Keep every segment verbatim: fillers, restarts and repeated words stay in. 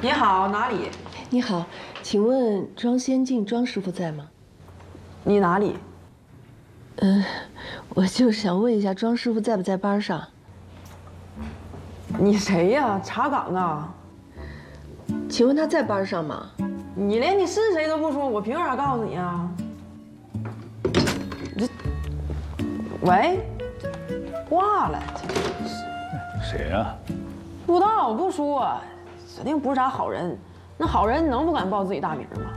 你好，哪里？ 你好，请问庄先进庄师傅在吗？ 你哪里？ 嗯，我就想问一下，庄师傅在不在班上？ 你谁呀？查岗啊？ 请问他在班上吗？ 你连你是谁都不说，我凭啥告诉你啊？这，喂，挂了， 谁呀？ 不知道，不说，指定不是啥好人。那好人能不敢报自己大名吗？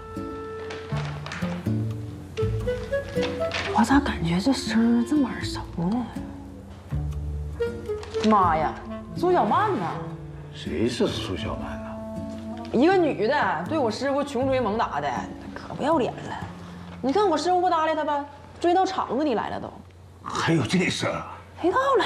我咋感觉这声儿这么耳熟呢？妈呀，苏小曼呐！ 谁是苏小曼呐？ 一个女的对我师傅穷追猛打的，可不要脸了。你看我师傅不搭理她吧，追到厂子里来了都。 还有这事儿啊？ 黑道了。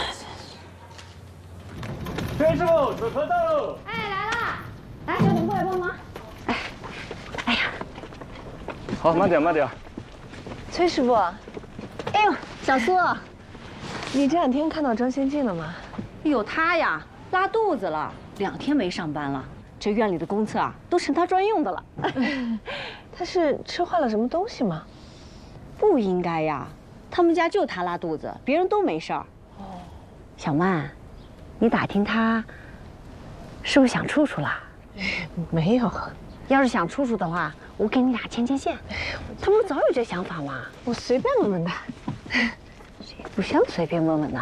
崔师傅，水盆到喽！ 哎，来啦！来，小董过来帮忙。哎，哎呀， 好，慢点，慢点。 崔师傅， 哎呦，小苏， 你这两天看到庄先进了吗？ 有他呀，拉肚子了，两天没上班了。这院里的公厕啊，都成他专用的了。 他是吃坏了什么东西吗？ 不应该呀，他们家就他拉肚子，别人都没事儿。哦，小曼，你打听他是不是想处处了？ 没有。 要是想处处的话，我给你俩牵牵线。他不早有这想法吗？ 我随便问问他。 不像随便问问的。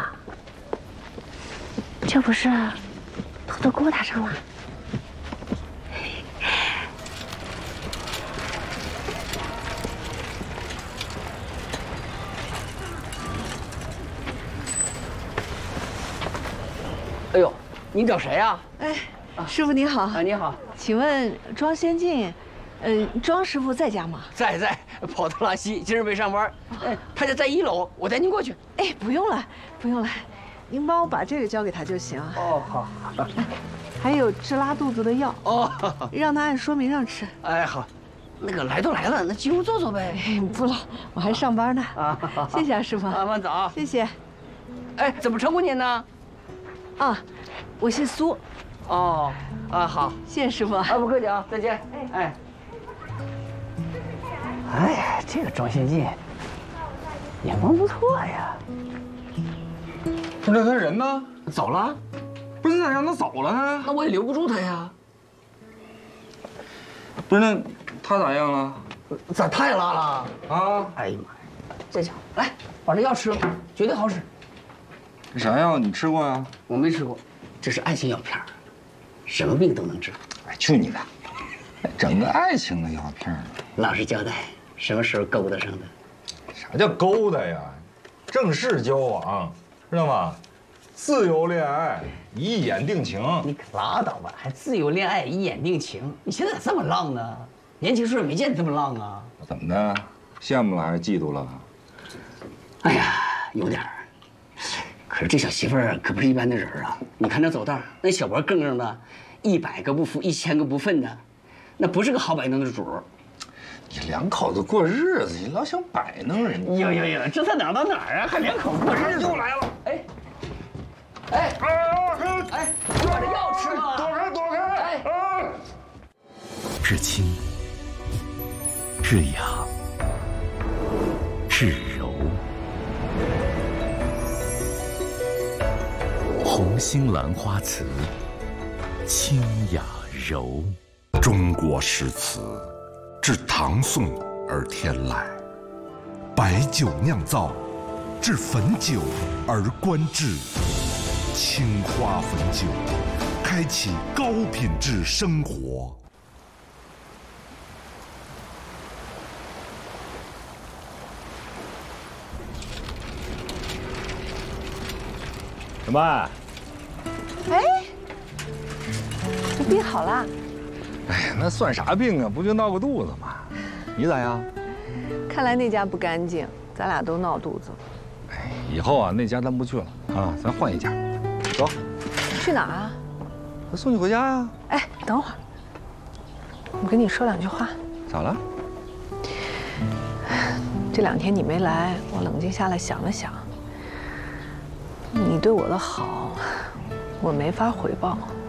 这不是偷偷勾搭上了？ 哎呦，你找谁呀？ 哎，师傅你好。 啊，你好， 请问庄先进，呃，庄师傅在家吗？ 在在，跑到拉稀，今儿没上班。哎，他家在一楼，我带您过去。 哎，不用了，不用了，您帮我把这个交给他就行。 哦，好。 还有治拉肚子的药哦， 让他按说明上吃。 哎，好，那个来都来了，那进屋坐坐呗。 哎，不了，我还上班呢。 啊， 谢谢啊，师傅。 啊，慢走啊。 谢谢。 哎，怎么称呼您呢？ 啊，我姓苏。 哦，啊好， 谢谢师傅。 啊，不客气啊，再见。哎，哎呀，这个庄先进，眼光不错呀。 不是，那他人呢？ 走了？ 不是，咋让他走了呢？ 那我也留不住他呀。 不是，那他咋样了？ 咋太拉了？ 啊！ 哎呀妈呀，这家伙，来把这药吃了，绝对好使。 这啥药？你吃过呀？ 我没吃过，这是爱情药片，什么病都能治。 哎，去你的！整个爱情的药片。 老实交代，什么时候勾搭上的？ 啥叫勾搭呀？正式交往，知道吗？自由恋爱，一眼定情。 你可拉倒吧，还自由恋爱，一眼定情？你现在咋这么浪呢？年轻时候也没见你这么浪啊！ 怎么的？羡慕了还是嫉妒了？ 哎呀，有点儿。可是这小媳妇儿可不是一般的人啊！你看这走道，那小脖更更的，一百个不服，一千个不忿的，那不是个好摆弄的主儿。 你两口子过日子，你老想摆弄人家。 呦呦呦，这才哪儿到哪儿啊？还两口子过日子？又来了！哎，哎，哎，你把这药吃了！ 躲开，躲开！哎， 至亲，至雅，至柔。红星兰花词，清雅柔。中国诗词，自唐宋而天来，白酒酿造，至汾酒而观致。青花汾酒，开启高品质生活。 小曼， 哎，你病好了？ 哎呀，那算啥病啊？不就闹个肚子吗？你咋样？ 看来那家不干净，咱俩都闹肚子了。 哎，以后啊，那家咱不去了啊，咱换一家。走， 去哪儿啊？ 我送你回家呀。 哎，等会儿，我跟你说两句话。 咋了？ 这两天你没来，我冷静下来想了想，你对我的好，我没法回报。